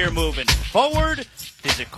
You're moving forward. Visit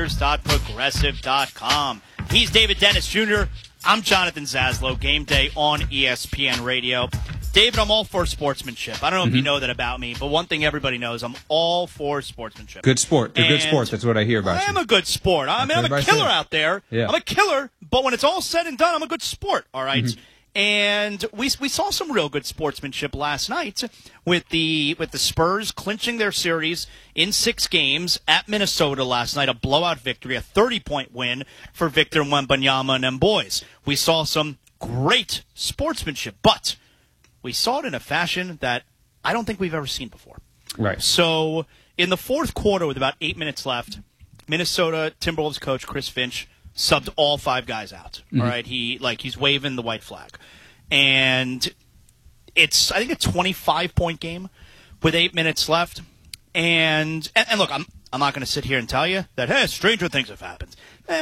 careers.progressive.com. He's David Dennis Jr. I'm Jonathan Zaslow. Game day on ESPN Radio. David, I'm all for sportsmanship. I don't know if you know that about me, but one thing everybody knows, I'm all for sportsmanship. Good sport. You're good sport. That's what I hear about you. I am a good sport. I'm a killer out there. Yeah. I'm a killer, but when it's all said and done, I'm a good sport, all right? And we saw some real good sportsmanship last night with the Spurs clinching their series in 6 games at Minnesota last night, a blowout victory, a 30-point win for Victor Wembanyama and them boys. We saw some great sportsmanship, but we saw it in a fashion that I don't think we've ever seen before. Right. So in the fourth quarter with about 8 minutes left, Minnesota Timberwolves coach Chris Finch subbed all 5 guys out. All right, he's waving the white flag, and I think a 25-point game with 8 minutes left. And look, I'm not going to sit here and tell you that stranger things have happened.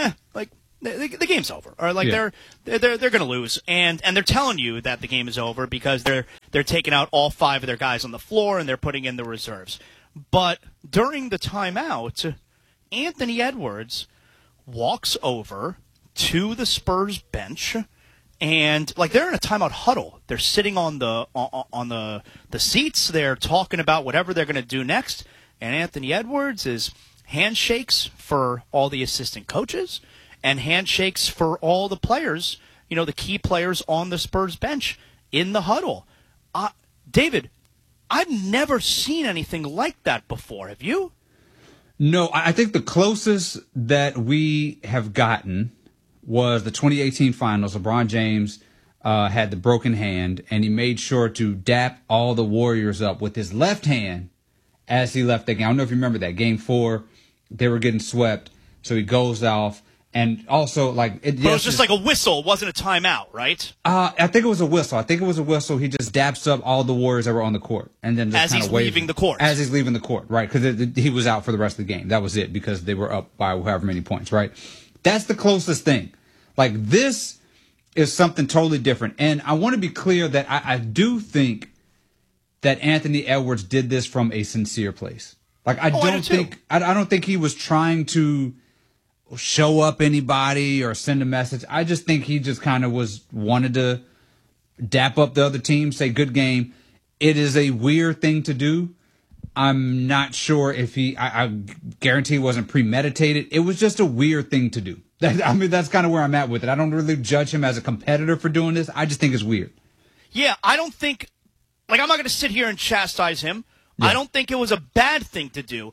The game's over. Or they're going to lose, and they're telling you that the game is over because they're taking out all 5 of their guys on the floor and they're putting in the reserves. But during the timeout, Anthony Edwards walks over to the Spurs bench, and they're in a timeout huddle. They're sitting on the seats. They're talking about whatever they're going to do next. And Anthony Edwards is handshakes for all the assistant coaches and handshakes for all the players, the key players on the Spurs bench in the huddle. David, I've never seen anything like that before. Have you? No, I think the closest that we have gotten was the 2018 finals. LeBron James had the broken hand, and he made sure to dap all the Warriors up with his left hand as he left the game. I don't know if you remember that. Game 4, they were getting swept, so he goes off. And also, it was just like a whistle. It wasn't a timeout, right? I think it was a whistle. He just daps up all the Warriors that were on the court. And then just as he's leaving the court. As he's leaving the court, right. Because he was out for the rest of the game. That was it, because they were up by however many points, right? That's the closest thing. This is something totally different. And I want to be clear that I do think that Anthony Edwards did this from a sincere place. I don't think he was trying to show up anybody or send a message. I just think he just kind of wanted to dap up the other team, say good game. It is a weird thing to do. I'm not sure if I guarantee it wasn't premeditated. It was just a weird thing to do. That's kind of where I'm at with it. I don't really judge him as a competitor for doing this. I just think it's weird. Yeah, I don't think, I'm not going to sit here and chastise him. Yeah. I don't think it was a bad thing to do.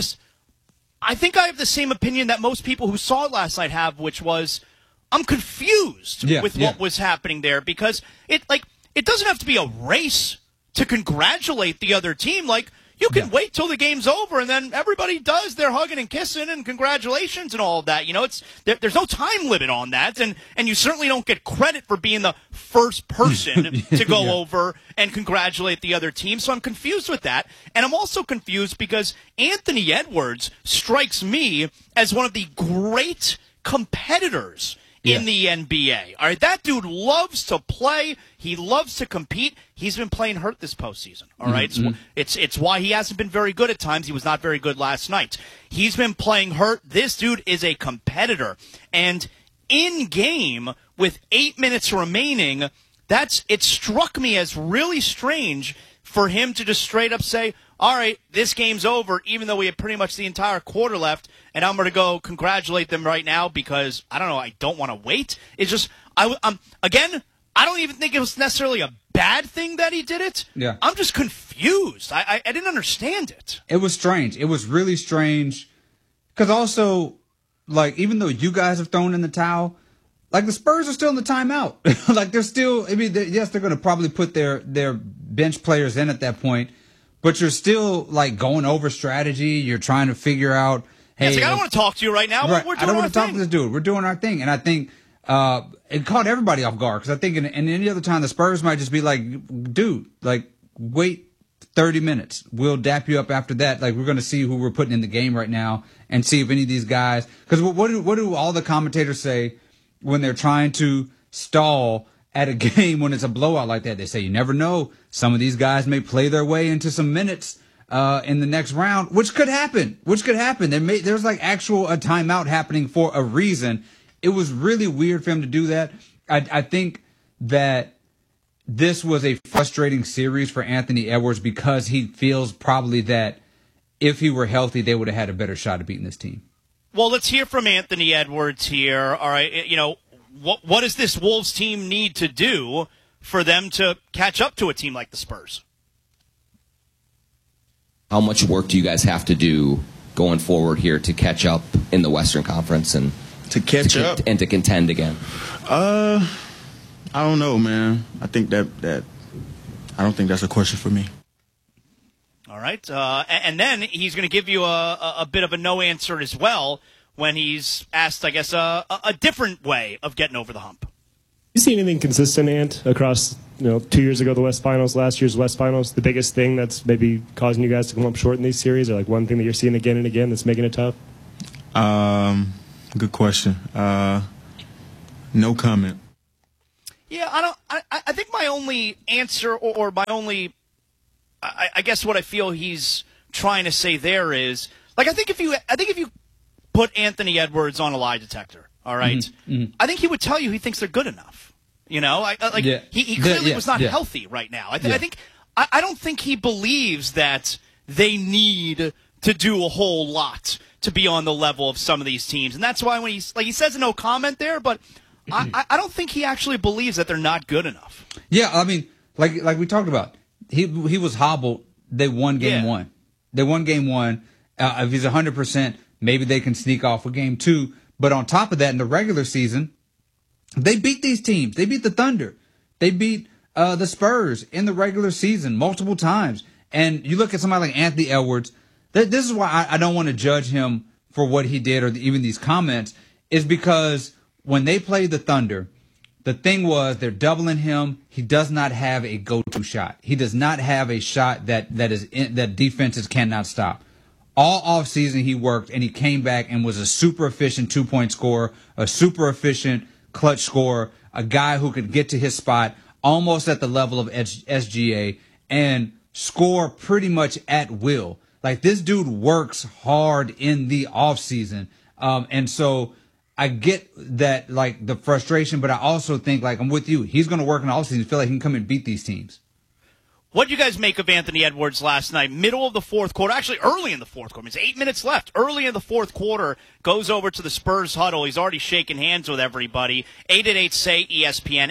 I think I have the same opinion that most people who saw it last night have, which was I'm confused with what was happening there, because it doesn't have to be a race to congratulate the other team. You can wait till the game's over, and then everybody does their hugging and kissing and congratulations and all of that. There's no time limit on that, and you certainly don't get credit for being the first person to go over and congratulate the other team. So I'm confused with that, and I'm also confused because Anthony Edwards strikes me as one of the great competitors in the NBA. All right, that dude loves to play. He loves to compete. He's been playing hurt this postseason. All right, it's why he hasn't been very good at times. He was not very good last night. He's been playing hurt. This dude is a competitor, and in game with 8 minutes remaining, it struck me as really strange for him to just straight up say, all right, this game's over, even though we had pretty much the entire quarter left, and I'm going to go congratulate them right now because, I don't know, I don't want to wait. It's just, again, I don't even think it was necessarily a bad thing that he did it. Yeah. I'm just confused. I didn't understand it. It was strange. It was really strange because also, even though you guys have thrown in the towel, the Spurs are still in the timeout. They're still, yes, they're going to probably put their bench players in at that point. But you're still going over strategy. You're trying to figure out. Hey, I don't want to talk to you right now. Right. We're doing I don't want to talk to this dude. We're doing our thing, and I think it caught everybody off guard because I think in any other time the Spurs might just be dude, wait 30 minutes. We'll dap you up after that. We're going to see who we're putting in the game right now and see if any of these guys. Because what do all the commentators say when they're trying to stall at a game when it's a blowout like that? They say you never know. Some of these guys may play their way into some minutes in the next round, which could happen. There's like actual a timeout happening for a reason. It was really weird for him to do that. I think that this was a frustrating series for Anthony Edwards because he feels probably that if he were healthy, they would have had a better shot at beating this team. Well, let's hear from Anthony Edwards here. All right, what does this Wolves team need to do for them to catch up to a team like the Spurs? How much work do you guys have to do going forward here to catch up in the Western Conference and to catch up and to contend again? I don't know, man. I think that I don't think that's a question for me. All right, and then he's going to give you a bit of a no answer as well when he's asked, I guess, a different way of getting over the hump. You see anything consistent, Ant, across 2 years ago the West Finals, last year's West Finals? The biggest thing that's maybe causing you guys to come up short in these series, or like one thing that you're seeing again and again that's making it tough? Good question. No comment. Yeah, I think my only answer or my only, I guess what I feel he's trying to say there is, like, I think if you put Anthony Edwards on a lie detector, all right, I think he would tell you he thinks they're good enough. He clearly was not healthy right now. I don't think he believes that they need to do a whole lot to be on the level of some of these teams, and that's why when he says no comment there, but I don't think he actually believes that they're not good enough. Yeah, I mean, like we talked about, he was hobbled. They won game one. They won game one. If he's 100%, maybe they can sneak off with game two. But on top of that, in the regular season, they beat these teams. They beat the Thunder. They beat the Spurs in the regular season multiple times. And you look at somebody like Anthony Edwards. This is why I don't want to judge him for what he did or even these comments, is because when they played the Thunder, the thing was they're doubling him. He does not have a go-to shot. He does not have a shot that defenses cannot stop. All offseason he worked, and he came back and was a super efficient two-point scorer, a super efficient clutch scorer, a guy who could get to his spot almost at the level of SGA and score pretty much at will. Like, this dude works hard in the offseason. And so I get that, like, the frustration, but I also think, like, I'm with you. He's going to work in the offseason to feel like he can come and beat these teams. What do you guys make of Anthony Edwards last night? Middle of the fourth quarter, actually early in the fourth quarter. It's 8 minutes left. Early in the fourth quarter, goes over to the Spurs huddle. He's already shaking hands with everybody. 888-SAY-ESPN,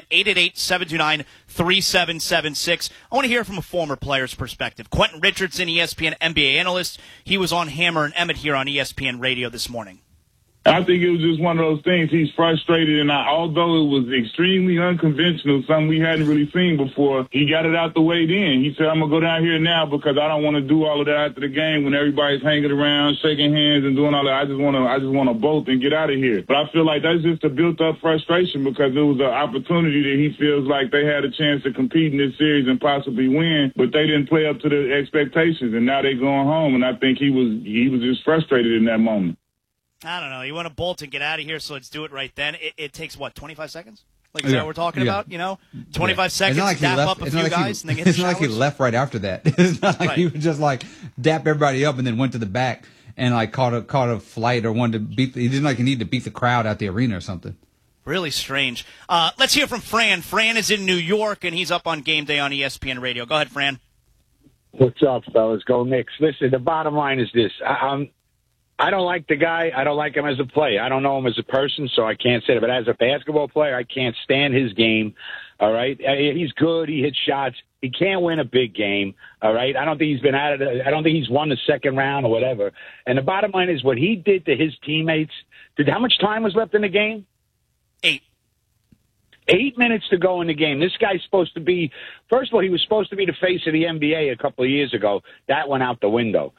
888-729-3776. I want to hear from a former player's perspective. Quentin Richardson, ESPN NBA analyst. He was on Hammer and Emmett here on ESPN Radio this morning. I think it was just one of those things. He's frustrated, and although it was extremely unconventional, something we hadn't really seen before, he got it out the way then. He said, I'm going to go down here now because I don't want to do all of that after the game when everybody's hanging around, shaking hands and doing all that. I just want to bolt and get out of here. But I feel like that's just a built-up frustration because it was an opportunity that he feels like they had a chance to compete in this series and possibly win, but they didn't play up to the expectations, and now they're going home, and I think he was just frustrated in that moment. I don't know. You want to bolt and get out of here, so let's do it right then. It takes, 25 seconds? Like, is that what we're talking about? 25 seconds, dap up a few guys, and then get the showers? It's not like he left right after that. It's not like he would just, dap everybody up and then went to the back and, caught a flight or wanted to beat. He didn't, he needed to beat the crowd out the arena or something. Really strange. Let's hear from Fran. Fran is in New York, and he's up on game day on ESPN Radio. Go ahead, Fran. What's up, fellas? Go Knicks. Listen, the bottom line is this. I don't like the guy. I don't like him as a player. I don't know him as a person, so I can't say it. But as a basketball player, I can't stand his game. All right, he's good. He hits shots. He can't win a big game. All right, I don't think he's been out of it. I don't think he's won the second round or whatever. And the bottom line is what he did to his teammates. How much time was left in the game? 8. 8 minutes to go in the game. This guy's supposed to be, first of all, he was supposed to be the face of the NBA a couple of years ago. That went out the window.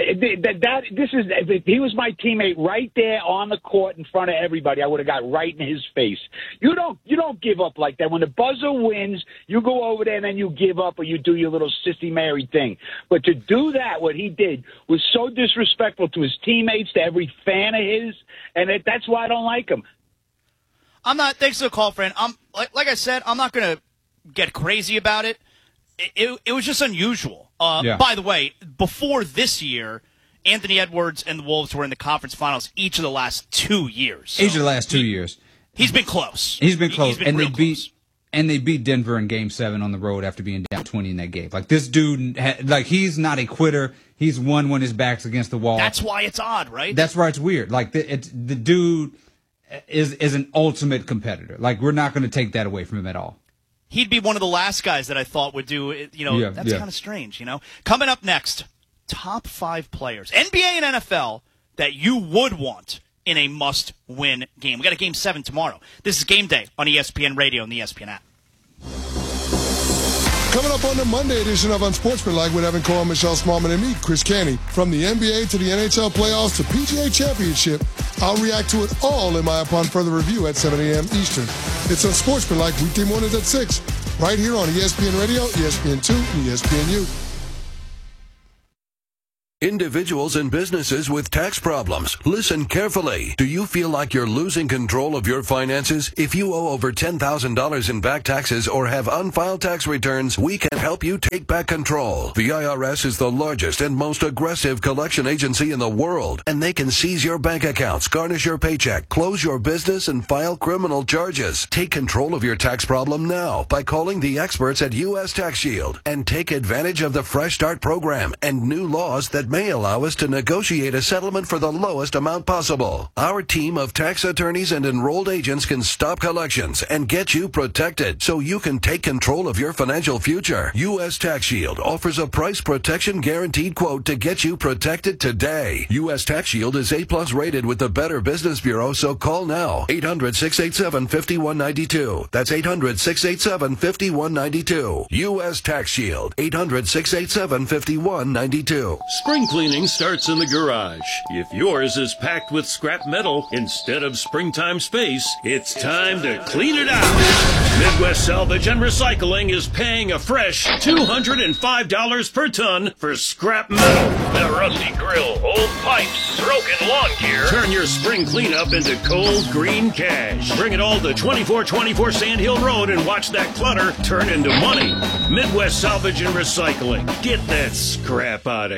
If he was my teammate right there on the court in front of everybody, I would have got right in his face. You don't give up like that. When the buzzer wins, you go over there and then you give up or you do your little sissy Mary thing. But to do that, what he did was so disrespectful to his teammates, to every fan of his, and that's why I don't like him. I'm not. Thanks for the call, friend. Like I said, I'm not going to get crazy about it. it was just unusual. Yeah. By the way, before this year, Anthony Edwards and the Wolves were in the conference finals each of the last 2 years. Each of the last 2 years. He's been close. He's been close. He's been real close. And they beat Denver in Game 7 on the road after being down 20 in that game. Like, this dude, he's not a quitter. He's won when his back's against the wall. That's why it's odd, right? That's why it's weird. Like, the dude is an ultimate competitor. Like, we're not going to take that away from him at all. He'd be one of the last guys that I thought would do it. That's kind of strange, Coming up next, top 5 players, NBA and NFL, that you would want in a must-win game. We got a Game 7 tomorrow. This is Game Day on ESPN Radio and the ESPN app. Coming up on the Monday edition of Unsportsmanlike with Evan Cohen, Michelle Smallman, and me, Chris Canty. From the NBA to the NHL playoffs to PGA Championship, I'll react to it all in my upon further review at 7 a.m. Eastern. It's Unsportsmanlike weekday mornings at 6, right here on ESPN Radio, ESPN2, and ESPNU. Individuals and businesses with tax problems, listen carefully. Do you feel like you're losing control of your finances? If you owe over $10,000 in back taxes or have unfiled tax returns, we can help you take back control. The IRS is the largest and most aggressive collection agency in the world, and they can seize your bank accounts, garnish your paycheck, close your business, and file criminal charges. Take control of your tax problem now by calling the experts at U.S. Tax Shield and take advantage of the Fresh Start program and new laws that may allow us to negotiate a settlement for the lowest amount possible. Our team of tax attorneys and enrolled agents can stop collections and get you protected so you can take control of your financial future. U.S. Tax Shield offers a price protection guaranteed quote to get you protected today. U.S. Tax Shield is A+ rated with the Better Business Bureau, so call now. 800-687-5192. That's 800-687-5192. U.S. Tax Shield. 800-687-5192. Spring cleaning starts in the garage. If yours is packed with scrap metal instead of springtime space, it's time to clean it out. Midwest Salvage and Recycling is paying a fresh $205 per ton for scrap metal. That rusty grill, old pipes, broken lawn gear. Turn your spring cleanup into cold green cash. Bring it all to 2424 Sand Hill Road and watch that clutter turn into money. Midwest Salvage and Recycling. Get that scrap out of